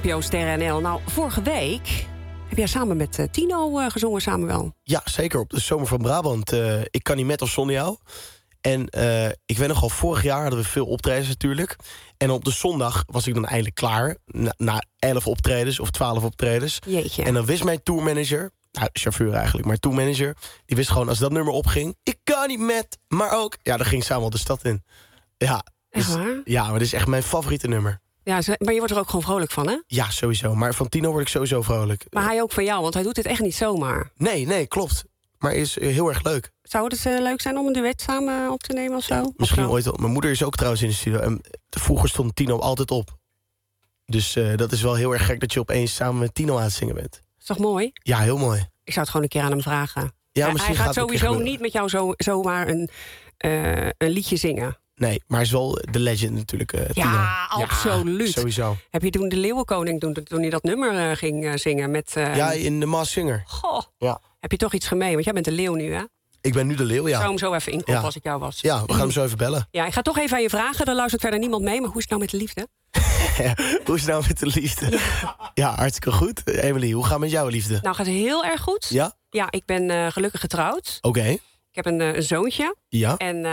NPO Sterren NL. Nou, vorige week heb jij samen met Tino gezongen, Samuel. Ja, zeker. Op de Zomer van Brabant. Ik kan niet met of zonder jou. En ik weet nog al, vorig jaar hadden we veel optredens natuurlijk. En op de zondag was ik dan eindelijk klaar. Na 11 optredens of 12 optredens. Jeetje. En dan wist mijn tourmanager, nou, chauffeur eigenlijk, maar tourmanager, die wist gewoon, als dat nummer opging, ik kan niet met, maar ook, ja, dan ging Samuel de stad in. Ja, dus, Echt waar? ja, maar dit is echt mijn favoriete nummer. Ja, maar je wordt er ook gewoon vrolijk van, hè? Ja, sowieso. Maar van Tino word ik sowieso vrolijk. Maar hij ook van jou, want hij doet dit echt niet zomaar. Nee, klopt. Maar is heel erg leuk. Zou het leuk zijn om een duet samen op te nemen of zo? Misschien ooit wel. Mijn moeder is ook trouwens in de studio. En vroeger stond Tino altijd op. Dus dat is wel heel erg gek dat je opeens samen met Tino aan het zingen bent. Is toch mooi? Ja, heel mooi. Ik zou het gewoon een keer aan hem vragen. Ja, hij gaat sowieso niet met jou zomaar een liedje zingen. Nee, maar hij is wel de legend natuurlijk. Tino. Ja, absoluut. Ja, sowieso. Heb je toen de Leeuwenkoning, toen hij dat nummer ging zingen met... Ja, in de Masked Singer. Goh, Ja. heb je toch iets gemeen? Want jij bent de leeuw nu, hè? Ik ben nu de leeuw, Ik ja. zou hem zo even inkopen als ik jou was. Ja, we gaan hem zo even bellen. Ja, ik ga toch even aan je vragen. Er luistert verder niemand mee. Maar hoe is het nou met de liefde? Hoe is het nou met de liefde? Ja, hartstikke goed. Emily, hoe gaat het met jouw liefde? Nou, gaat heel erg goed. Ja? Ja, ik ben gelukkig getrouwd. Oké. Ik heb een zoontje. Ja? En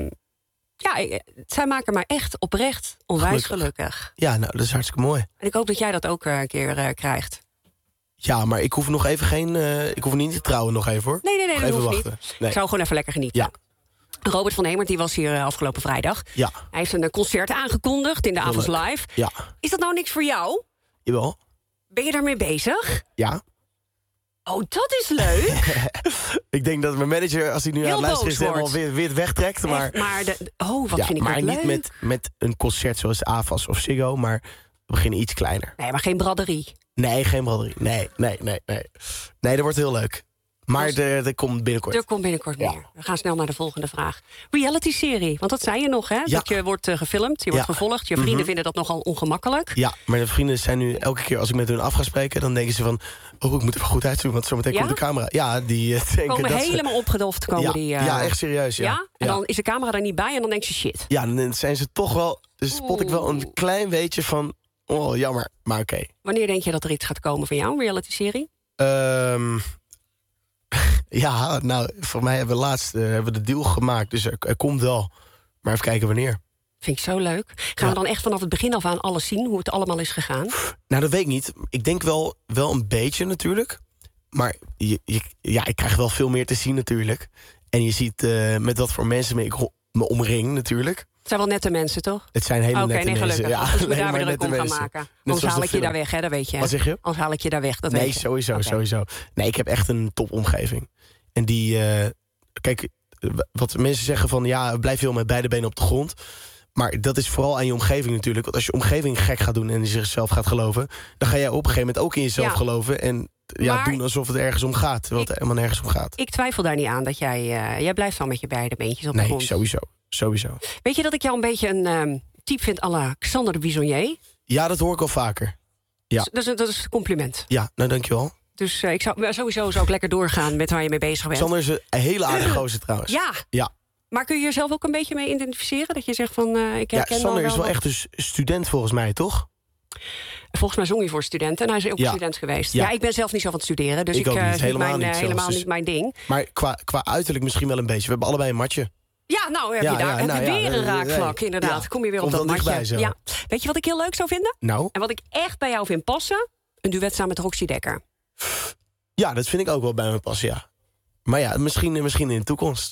zij maken mij echt oprecht onwijs gelukkig. Ja, nou, dat is hartstikke mooi. En ik hoop dat jij dat ook een keer krijgt. Ja, maar ik hoef nog even ik hoef niet te trouwen nog even, hoor. Nee, Nog dat even hoeft wachten. niet. Nee. Ik zou gewoon even lekker genieten. Ja. Robert van Hemert die was hier afgelopen vrijdag. Ja. Hij heeft een concert aangekondigd in de Avonds leuk. Live. Ja. Is dat nou niks voor jou? Jawel. Ben je daarmee bezig? Ja. Oh, dat is leuk. Ik denk dat mijn manager, als hij nu Heel aan het luisteren is, boos helemaal wordt. weer wegtrekt. Maar, Echt, maar wat vind ik maar dat niet leuk. met een concert zoals AFAS of Ziggo, maar we beginnen iets kleiner. Nee, maar geen braderie. Nee, geen braderie. Nee. Nee, dat wordt heel leuk. Maar er komt binnenkort. Er komt binnenkort meer. We gaan snel naar de volgende vraag. Reality-serie, want dat zei je nog, hè? Ja. Dat je wordt gefilmd, je wordt gevolgd. Je vrienden vinden dat nogal ongemakkelijk. Ja, maar de vrienden zijn nu elke keer als ik met hun af ga spreken, dan denken ze van, oh, ik moet er goed uitzien, want zometeen komt de camera. Ja, die denken Komen dat helemaal opgedoft. Ja, echt serieus. Ja? En dan is de camera er niet bij en dan denk je shit. Ja, dan zijn ze toch wel, dus spot ik wel een klein beetje van, oh, jammer, maar oké. Wanneer denk je dat er iets gaat komen van jou, een reality-serie? Ja, nou, voor mij hebben we laatst de deal gemaakt, dus er komt wel. Maar even kijken wanneer. Vind ik zo leuk. Gaan we dan echt vanaf het begin af aan alles zien, hoe het allemaal is gegaan? Nou, dat weet ik niet. Ik denk wel een beetje natuurlijk. Maar ik krijg wel veel meer te zien natuurlijk. En je ziet met wat voor mensen ik me omring natuurlijk. Het zijn wel nette mensen, toch? Het zijn hele nette mensen. Gelukkig. Ja, Dus we alleen daar maar weer druk nette om gaan mensen. maken. Net Anders zoals haal de ik je film. daar weg, hè? Dat weet je. Wat zeg je? Anders haal ik je daar weg, dat Nee, weet je. sowieso. Nee, ik heb echt een topomgeving. En die, kijk, wat mensen zeggen van, ja, blijf heel met beide benen op de grond. Maar dat is vooral aan je omgeving natuurlijk. Want als je omgeving gek gaat doen en in zichzelf gaat geloven, dan ga jij op een gegeven moment ook in jezelf geloven. En doen alsof het ergens om gaat. Terwijl het helemaal nergens om gaat. Ik twijfel daar niet aan dat jij blijft wel met je beide beentjes op de grond. Nee, sowieso. Weet je dat ik jou een beetje een type vind à la Xander de Bisonnier? Ja, dat hoor ik al vaker. Ja. Dus dat is een compliment. Ja, nou dankjewel. Dus sowieso zou ik lekker doorgaan met waar je mee bezig bent. Xander is een hele aardige gozer trouwens. Ja. Maar kun je jezelf ook een beetje mee identificeren? Dat je zegt van, ik herken Xander wel is wel echt een student volgens mij, toch? Volgens mij zong hij voor studenten en hij is ook student geweest. Ja, ik ben zelf niet zo van het studeren, dus ik helemaal niet mijn ding. Maar qua uiterlijk misschien wel een beetje. We hebben allebei een matje. Ja, nou heb je daar weer een raakvlak, inderdaad. Ja. Kom je weer op dat matje. Ja. Weet je wat ik heel leuk zou vinden? Nou? En wat ik echt bij jou vind passen? Een duet samen met Roxy Dekker. Ja, dat vind ik ook wel bij me passen, ja. Maar ja, misschien in de toekomst.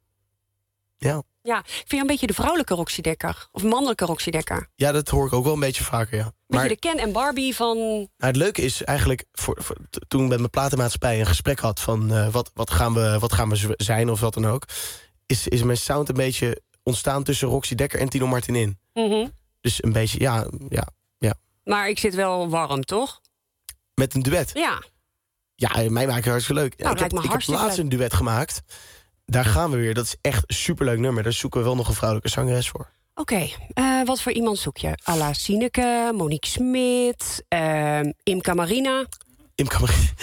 Ja. Ja, vind je een beetje de vrouwelijke Roxy Dekker? Of mannelijke Roxy Dekker? Ja, dat hoor ik ook wel een beetje vaker, ja. Beetje de Ken en Barbie van... Nou, het leuke is eigenlijk, toen ik met mijn platenmaatschappij een gesprek had van wat gaan we zijn of wat dan ook, is mijn sound een beetje ontstaan tussen Roxy Dekker en Tino Martin. Dus een beetje, ja. Maar ik zit wel warm, toch? Met een duet? Ja. Ja, mij maakt het hartstikke leuk. Nou, ik heb laatst een duet gemaakt. Daar gaan we weer. Dat is echt een superleuk nummer. Daar zoeken we wel nog een vrouwelijke zangeres voor. Oké, wat voor iemand zoek je? Alla Sineke, Monique Smit, Imca Marina. Imca Marina.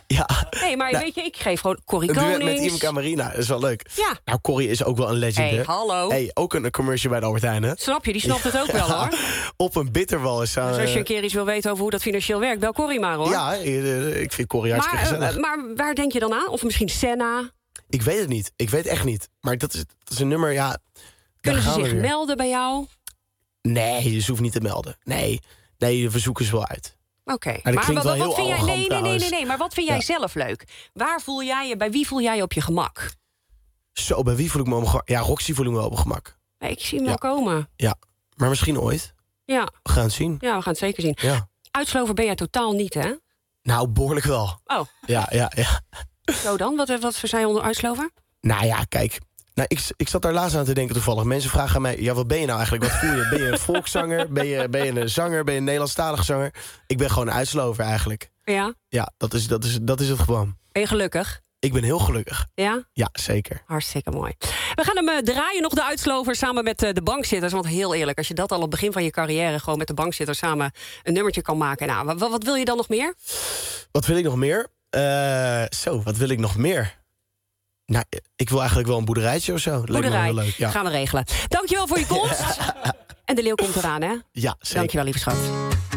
Ja. Nee, maar weet je, ik geef gewoon Corrie Konings. Konings. Met Imca Marina, dat is wel leuk. Ja. Nou, Corrie is ook wel een legend, hè? Hallo. Ook een commercial bij de Albert Heijn, hè? Snap je, die snapt het ook wel, hoor. Op een bitterwal is Dus als je een keer iets wil weten over hoe dat financieel werkt, bel Corrie maar, hoor. Ja, ik vind Corrie hartstikke gezellig. Maar waar denk je dan aan? Of misschien Senna? Ik weet het niet. Ik weet echt niet. Maar dat is een nummer, ja... Kunnen ze zich melden bij jou? Nee, ze hoeft niet te melden. Nee, we zoeken ze wel uit. Oké. Maar dat klinkt wel heel vind jij? arrogant, Nee. Maar wat vind jij zelf leuk? Bij wie voel jij je op je gemak? Zo, bij wie voel ik me op mijn gemak? Ja, Roxy voel ik me wel op mijn gemak. Nee, ik zie hem wel komen. Ja, maar misschien ooit. Ja. We gaan het zien. Ja, we gaan het zeker zien. Ja. Uitslover ben jij totaal niet, hè? Nou, behoorlijk wel. Oh. Ja. Zo dan? Wat verzij je onder uitslover? Nou ja, kijk. Nou, ik zat daar laatst aan te denken toevallig. Mensen vragen aan mij, ja, wat ben je nou eigenlijk? Wat voel je? Ben je een volkszanger? Ben je een zanger? Ben je een Nederlandstalige zanger? Ik ben gewoon een uitslover eigenlijk. Ja? Ja, dat is het gewoon. Ben je gelukkig? Ik ben heel gelukkig. Ja? Ja, zeker. Hartstikke mooi. We gaan hem draaien, nog de uitslover, samen met de bankzitters. Want heel eerlijk, als je dat al op het begin van je carrière... gewoon met de bankzitters samen een nummertje kan maken. Nou, wat wil je dan nog meer? Wat wil ik nog meer? Wat wil ik nog meer? Nou, ik wil eigenlijk wel een boerderijtje of zo. Lijkt me wel heel leuk. Ja. Gaan we regelen. Dankjewel voor je komst. En de leeuw komt eraan, hè? Ja, zeker. Dankjewel, lieve schat.